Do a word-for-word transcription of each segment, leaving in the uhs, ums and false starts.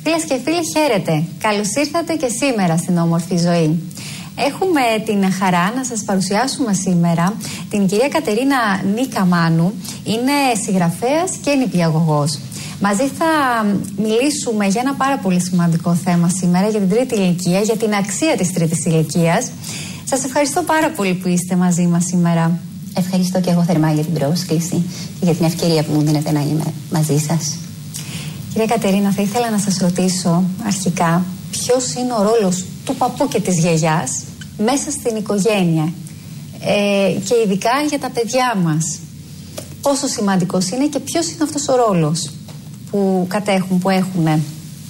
Φίλες και φίλοι, χαίρετε. Καλώς ήρθατε και σήμερα στην Όμορφη Ζωή. Έχουμε την χαρά να σας παρουσιάσουμε σήμερα την κυρία Κατερίνα Νίκα Μάνου. Είναι συγγραφέας και νηπιαγωγός. Μαζί θα μιλήσουμε για ένα πάρα πολύ σημαντικό θέμα σήμερα, για την τρίτη ηλικία, για την αξία της τρίτης ηλικίας. Σας ευχαριστώ πάρα πολύ που είστε μαζί μας σήμερα. Ευχαριστώ και εγώ θερμά για την πρόσκληση και για την ευκαιρία που μου δίνετε να είμαι μαζί σας. Κυρία Κατερίνα, θα ήθελα να σας ρωτήσω αρχικά ποιος είναι ο ρόλος του παππού και της γιαγιάς μέσα στην οικογένεια ε, και ειδικά για τα παιδιά μας. Πόσο σημαντικός είναι και ποιος είναι αυτός ο ρόλος που κατέχουν, που έχουν. Ε,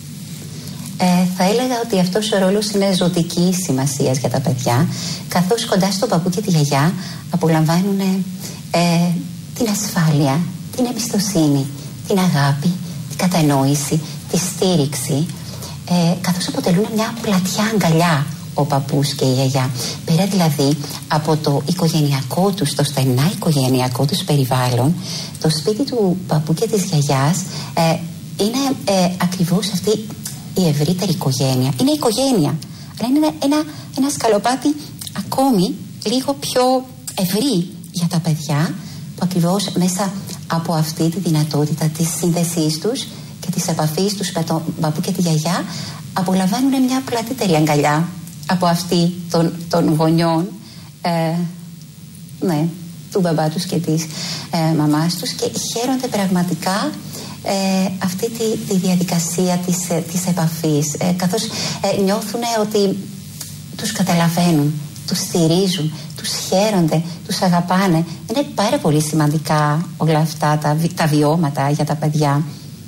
θα έλεγα ότι αυτός ο ρόλος είναι ζωτική σημασία για τα παιδιά, καθώς κοντά στον παππού και τη γιαγιά απολαμβάνουν ε, την ασφάλεια, την εμπιστοσύνη, την αγάπη, την κατανόηση, τη στήριξη, ε, καθώς αποτελούν μια πλατιά αγκαλιά ο παππούς και η γιαγιά. Πέρα δηλαδή από το οικογενειακό τους, το στενά οικογενειακό τους περιβάλλον, το σπίτι του παππού και της γιαγιάς ε, είναι ε, ακριβώς αυτή η ευρύτερη οικογένεια. Είναι οικογένεια, αλλά είναι ένα, ένα σκαλοπάτι ακόμη λίγο πιο ευρύ για τα παιδιά, που ακριβώς μέσα από αυτή τη δυνατότητα της σύνδεσής τους και της επαφής τους με τον παππού και τη γιαγιά απολαμβάνουν μια πλατύτερη αγκαλιά από αυτή των, των γονιών, ε, ναι, του μπαμπά τους και της ε, μαμάς τους, και χαίρονται πραγματικά ε, αυτή τη, τη διαδικασία της, ε, της επαφής, ε, καθώς ε, νιώθουν ότι τους καταλαβαίνουν, τους στηρίζουν, τους χαίρονται, τους αγαπάνε. Είναι πάρα πολύ σημαντικά όλα αυτά τα, τα βιώματα για τα παιδιά.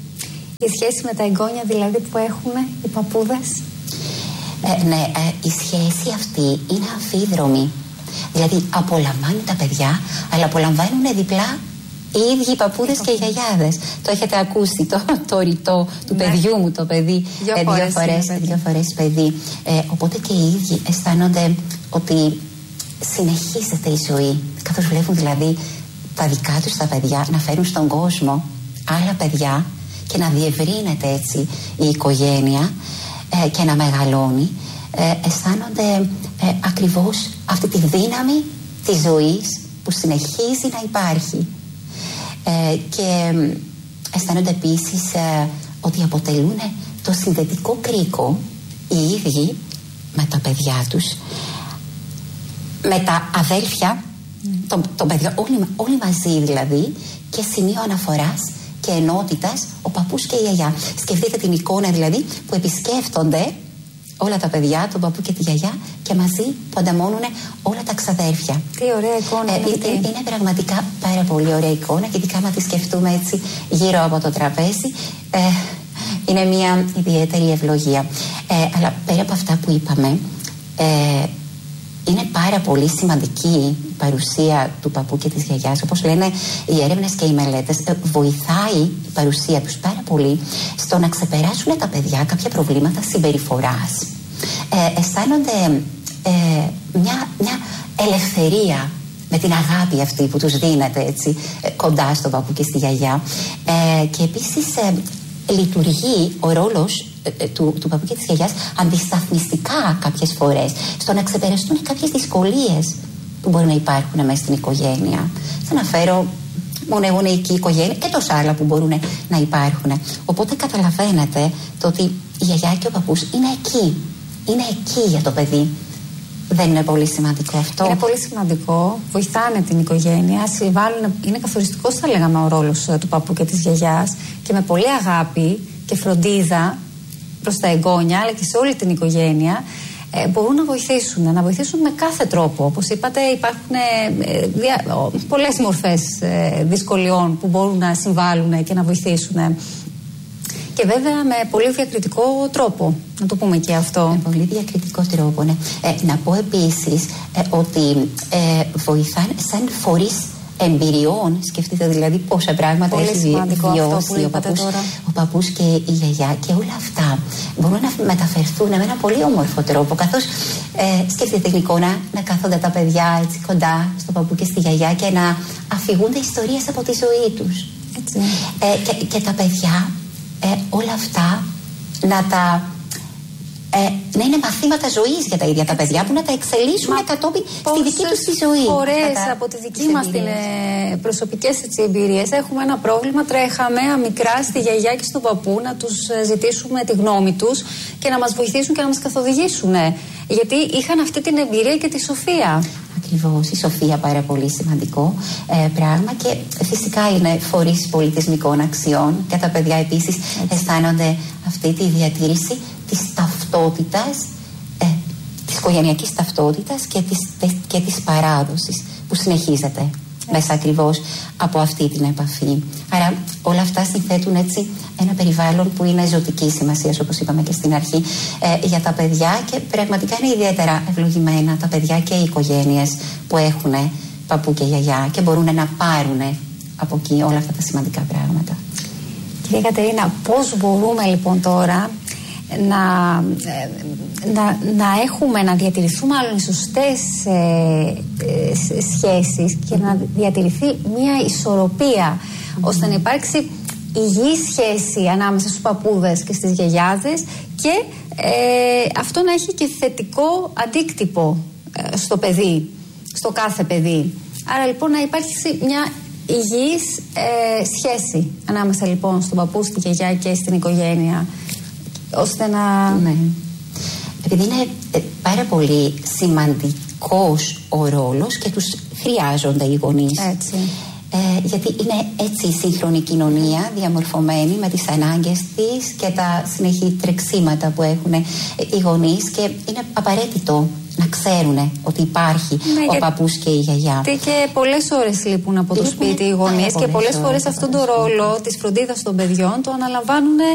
Η σχέση με τα εγγόνια δηλαδή που έχουν οι παππούδες. Ε, ναι, ε, η σχέση αυτή είναι αμφίδρομη. Δηλαδή απολαμβάνουν τα παιδιά, αλλά απολαμβάνουν διπλά οι ίδιοι οι παππούδες και οι γιαγιάδες. Το έχετε ακούσει το, το ρητό του ναι. παιδιού μου, το παιδί, δύο ε, φορές, δύο, φορές, παιδί. δύο φορές παιδί. Ε, οπότε και οι ίδιοι αισθάνονται ότι συνεχίζεται η ζωή, καθώς βλέπουν δηλαδή τα δικά τους τα παιδιά να φέρουν στον κόσμο άλλα παιδιά και να διευρύνεται έτσι η οικογένεια ε, και να μεγαλώνει. Ε, αισθάνονται ε, ακριβώς αυτή τη δύναμη της ζωής που συνεχίζει να υπάρχει. Ε, και ε, αισθάνονται επίσης ε, ότι αποτελούν το συνδετικό κρίκο οι ίδιοι με τα παιδιά τους, με τα αδέλφια mm. των, των παιδιών, όλοι, όλοι μαζί δηλαδή, και σημείο αναφοράς και ενότητας ο παππούς και η γιαγιά. Σκεφτείτε την εικόνα δηλαδή που επισκέφτονται όλα τα παιδιά, τον παππού και τη γιαγιά, και μαζί που ανταμώνουν όλα τα ξαδέρφια. Τι ωραία εικόνα. Ε, είναι, είναι πραγματικά πάρα πολύ ωραία εικόνα, και ειδικά να τη σκεφτούμε έτσι γύρω από το τραπέζι. Ε, είναι μια ιδιαίτερη ευλογία. Ε, αλλά πέρα από αυτά που είπαμε, ε, είναι πάρα πολύ σημαντική η παρουσία του παππού και της γιαγιάς. Όπως λένε οι έρευνες και οι μελέτες, βοηθάει η παρουσία τους πάρα πολύ στο να ξεπεράσουν τα παιδιά κάποια προβλήματα συμπεριφοράς. Ε, αισθάνονται ε, μια, μια ελευθερία με την αγάπη αυτή που τους δίνεται έτσι, ε, κοντά στον παππού και στη γιαγιά. Ε, και επίσης ε, λειτουργεί ο ρόλος του, του παππού και της γιαγιάς αντισταθμιστικά κάποιες φορές, στο να ξεπεραστούν κάποιες δυσκολίες που μπορεί να υπάρχουν μέσα στην οικογένεια. Θα αναφέρω μονογονεϊκή οικογένεια και τόσα άλλα που μπορούν να υπάρχουν. Οπότε καταλαβαίνετε το ότι η γιαγιά και ο παππούς είναι εκεί. Είναι εκεί για το παιδί. Δεν είναι πολύ σημαντικό αυτό? Είναι πολύ σημαντικό. Βοηθάνε την οικογένεια, συμβάλλουν. Είναι καθοριστικός, θα λέγαμε, ο ρόλος του παππού και της γιαγιάς, και με πολύ αγάπη και φροντίδα προς τα εγγόνια, αλλά και σε όλη την οικογένεια, ε, μπορούν να βοηθήσουν, να βοηθήσουν με κάθε τρόπο. Όπως είπατε, υπάρχουν ε, δια, πολλές μορφές ε, δυσκολιών που μπορούν να συμβάλλουν και να βοηθήσουν. Και βέβαια με πολύ διακριτικό τρόπο, να το πούμε και αυτό. Με πολύ διακριτικό τρόπο, ναι. Ε, να πω επίσης ε, ότι ε, βοηθάνε σαν φορείς εμπειριών. Σκεφτείτε δηλαδή πόσα πράγματα πολύ έχει βιώσει ο παππούς, ο παππούς και η γιαγιά, και όλα αυτά μπορούν να μεταφερθούν με ένα πολύ όμορφο τρόπο, καθώς ε, σκεφτείτε την εικόνα να κάθονται τα παιδιά έτσι κοντά στον παππού και στη γιαγιά και να αφηγούνται ιστορίες από τη ζωή τους. Έτσι. Ε, και, και τα παιδιά ε, όλα αυτά να τα... Ε, να είναι μαθήματα ζωής για τα ίδια τα παιδιά, που να τα εξελίσσουν Μα κατόπιν στη δική τους τη ζωή. Φορές από τη δική μας την ε, προσωπικές εμπειρίες έχουμε ένα πρόβλημα. Τρέχαμε μικρά στη γιαγιά και στον παππού να τους ζητήσουμε τη γνώμη τους και να μας βοηθήσουν και να μας καθοδηγήσουν. Γιατί είχαν αυτή την εμπειρία και τη σοφία. Ακριβώς, η σοφία πάρα πολύ σημαντικό ε, πράγμα, και φυσικά είναι φορείς πολιτισμικών αξιών και τα παιδιά επίσης Έτσι. αισθάνονται αυτή τη διατήρηση της ταυτότητας, ε, της οικογενειακής ταυτότητας και της, και της παράδοσης που συνεχίζεται Έτσι. μέσα ακριβώς από αυτή την επαφή. Άρα όλα αυτά συνθέτουν έτσι ένα περιβάλλον που είναι ζωτική σημασία, όπως είπαμε και στην αρχή, ε, για τα παιδιά, και πραγματικά είναι ιδιαίτερα ευλογημένα τα παιδιά και οι οικογένειες που έχουν παππού και γιαγιά και μπορούν να πάρουν από εκεί όλα αυτά τα σημαντικά πράγματα. Κυρία Κατερίνα, πώς μπορούμε λοιπόν τώρα να, να, να έχουμε, να διατηρηθούμε μάλλον σωστές ε, ε, σχέσεις και να διατηρηθεί μια ισορροπία mm-hmm. ώστε να υπάρξει υγιή σχέση ανάμεσα στους παππούδες και στις γιαγιάδες και ε, αυτό να έχει και θετικό αντίκτυπο ε, στο παιδί, στο κάθε παιδί. Άρα λοιπόν να υπάρχει μια υγιής ε, σχέση ανάμεσα λοιπόν στον παππού, στη γιαγιά και στην οικογένεια, ώστε να... Ναι. Επειδή είναι πάρα πολύ σημαντικός ο ρόλος και τους χρειάζονται οι γονείς. Έτσι. Ε, γιατί είναι έτσι η σύγχρονη κοινωνία διαμορφωμένη με τις ανάγκες της και τα συνεχή τρεξίματα που έχουν οι γονείς, και είναι απαραίτητο να ξέρουν ότι υπάρχει ναι, ο παππούς και η γιαγιά. Και πολλές ώρες λείπουν από το σπίτι οι γονείς και πολλές φορές αυτόν τον ρόλο της φροντίδας των παιδιών το αναλαμβάνουν